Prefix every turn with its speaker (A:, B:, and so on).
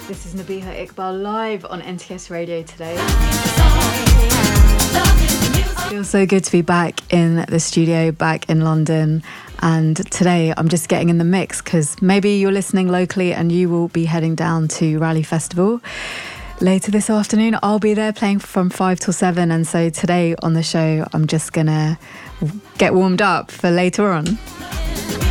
A: This is Nabiha Iqbal live on NTS Radio today. Feels so good to be back in the studio, back in London. And today I'm just getting in the mix because maybe you're listening locally and you will be heading down to Raleigh Festival. Later this afternoon, I'll be there playing from 5 till 7. And so today on the show, I'm just going to get warmed up for later on.